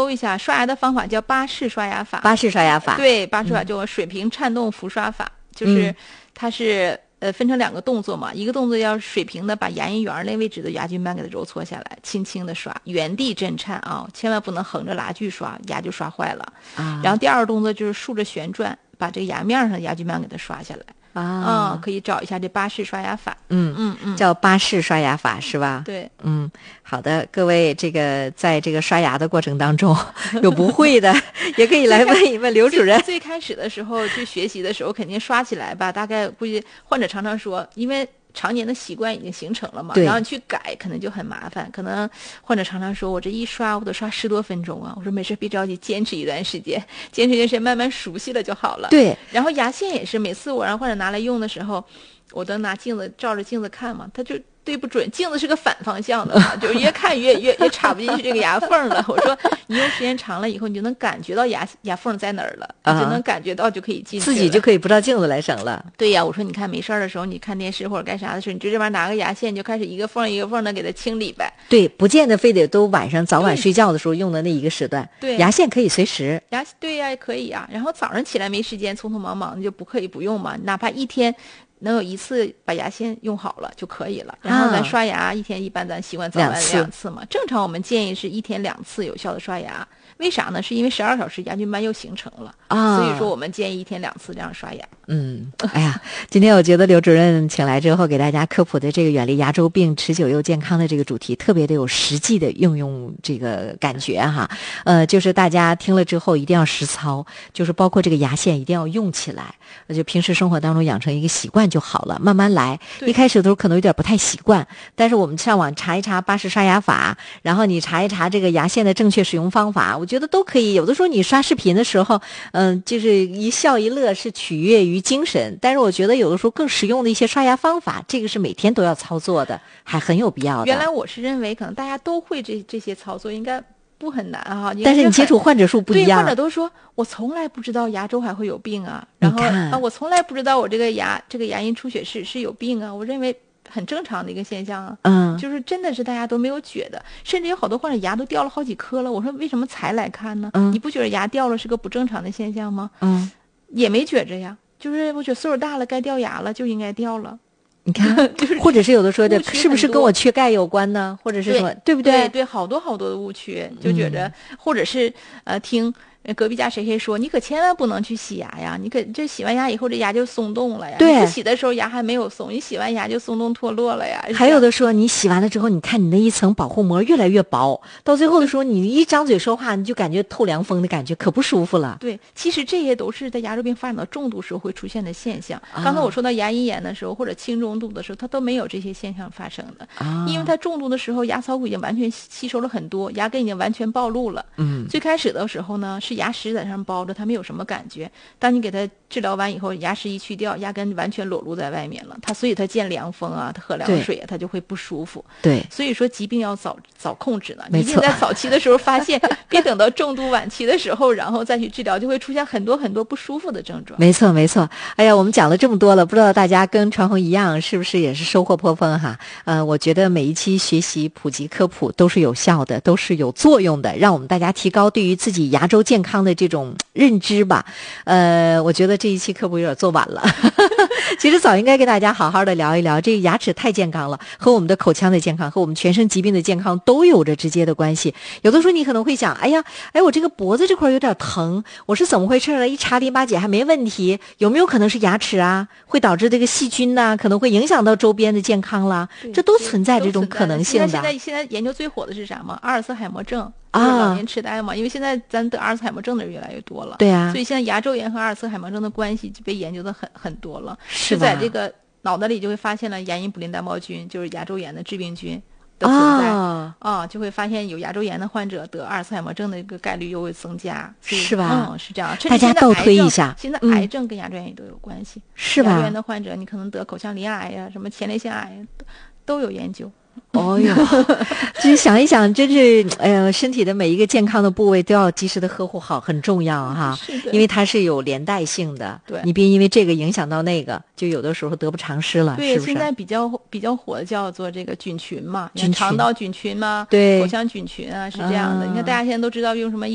搜一下刷牙的方法叫巴氏刷牙法。 巴氏刷牙法， 对，巴氏刷就水平颤动浮刷法，就是它是分成2个动作嘛，一个动作要水平的把牙龈缘那位置的牙菌斑给它揉搓下来，轻轻的刷，原地震颤啊，千万不能横着拉锯刷，牙就刷坏了。然后第2个动作就是竖着旋转，把这个牙面上的牙菌斑给它刷下来。可以找一下这巴氏刷牙法。 叫巴氏刷牙法是吧？ 对， 好的，各位这个在这个刷牙的过程当中有不会的也可以来问一问刘主任。 最开始的时候去学习的时候肯定刷起来吧，大概估计患者常常说，因为常年的习惯已经形成了嘛，然后你去改可能就很麻烦，可能患者常常说我这一刷我都刷10多分钟啊，我说没事别着急，坚持一段时间，坚持一段时间慢慢熟悉了就好了。 对， 然后牙线也是，每次我让患者拿来用的时候，我都拿镜子照着镜子看嘛，他就对不准，镜子是个反方向的嘛，就越看越插不进去这个牙缝了。我说你用时间长了以后，你就能感觉到牙缝在哪儿了，你就能感觉到就可以进去了， 自己就可以不照镜子来省了。 对呀，我说你看没事的时候，你看电视或者干啥的时候，你就这边拿个牙线，你就开始一个缝一个缝的给它清理呗。 对，不见得非得都早晚睡觉的时候用的那一个时段。 对， 牙线可以随时。 对呀，可以啊。然后早上起来没时间，匆匆忙忙就不可以不用嘛，哪怕一天能有1次把牙线用好了就可以了。然后咱刷牙一天一般咱习惯早晚2次嘛，正常我们建议是1天2次有效的刷牙。为啥呢？是因为12小时牙菌斑又形成了所以说我们建议1天2次这样刷牙。 哎呀，今天我觉得刘主任请来之后给大家科普的这个远离牙周病持久又健康的这个主题特别的有实际的应用这个感觉哈。就是大家听了之后一定要实操，就是包括这个牙线一定要用起来，就平时生活当中养成一个习惯就好了，慢慢来。一开始的时候可能有点不太习惯，但是我们上网查一查巴氏刷牙法，然后你查一查这个牙线的正确使用方法，我觉得都可以。有的时候你刷视频的时候就是一笑一乐是取悦于精神，但是我觉得有的时候更实用的一些刷牙方法，这个是每天都要操作的，还很有必要的。 原来我是认为可能大家都会这些操作，应该不很难哈。 但是你接触患者数不一样， 对，患者都说我从来不知道牙周还会有病啊，然后我从来不知道我这个牙龈出血是有病啊，我认为很正常的一个现象啊。就是真的是大家都没有觉得，甚至有好多患者牙都掉了好几颗了，我说为什么才来看呢？你不觉得牙掉了是个不正常的现象吗？也没觉着呀，就是我觉得岁数大了该掉牙了就应该掉了。 你看或者是有的说的是不是跟我缺钙有关呢，或者是什么，对不对？ 对，好多好多的误区，就觉着或者是听隔壁家谁说你可千万不能去洗牙呀，你可这洗完牙以后这牙就松动了呀。 对， 你洗的时候牙还没有松，你洗完牙就松动脱落了呀。 还有的说你洗完了之后，你看你那一层保护膜越来越薄，到最后的时候你一张嘴说话你就感觉透凉风的感觉，可不舒服了。 对，其实这些都是在牙周病发展到重度时候会出现的现象。刚才我说到牙龈炎的时候或者轻中度的时候，它都没有这些现象发生的。因为它重度的时候牙槽骨已经完全吸收了很多，牙根已经完全暴露了。最开始的时候呢是牙石在上包着，它没有什么感觉，当你给它治疗完以后，牙石一去掉，牙根完全裸露在外面了，所以它见凉风啊，它喝凉水啊，它就会不舒服。 对， 所以说疾病要早控制呢，一定在早期的时候发现，别等到重度晚期的时候然后再去治疗，就会出现很多很多不舒服的症状。 没错没错。哎呀，我们讲了这么多了，不知道大家跟传红一样是不是也是收获颇丰哈。我觉得每一期学习普及科普都是有效的，都是有作用的，让我们大家提高对于自己牙周健康的这种认知吧。我觉得这一期科普有点做晚了其实早应该跟大家好好的聊一聊，这个牙齿太健康了，和我们的口腔的健康和我们全身疾病的健康都有着直接的关系。有的时候你可能会想，我这个脖子这块有点疼，我是怎么回事呢？一查淋巴结还没问题，有没有可能是牙齿啊会导致这个细菌呢，可能会影响到周边的健康啦，这都存在这种可能性的。 现在研究最火的是啥吗？阿尔茨海默症，老年痴呆嘛，因为现在咱得阿尔茨海默症的人越来越多了。 对啊， 所以现在牙周炎和阿尔茨海默症的关系就被研究的很多了。 是在这个脑袋里就会发现了牙龈卟啉单胞菌，就是牙周炎的致病菌的存在就会发现有牙周炎的患者得阿尔茨海默症的一个概率又会增加。 是吧？ 是这样。 大家倒推一下， 现在癌症跟牙周炎也都有关系。 是吧？ 牙周炎的患者你可能得口腔鳞癌呀，什么前列腺癌都有研究。 哦哟，就是想一想，真是身体的每一个健康的部位都要及时的呵护好，很重要哈。因为它是有连带性的。 对， 你别因为这个影响到那个，就有的时候得不偿失了。 对， 是不是？ 现在比较火的叫做这个菌群嘛，肠道菌群嘛， 对， 口腔菌群啊，是这样的。你看大家现在都知道用什么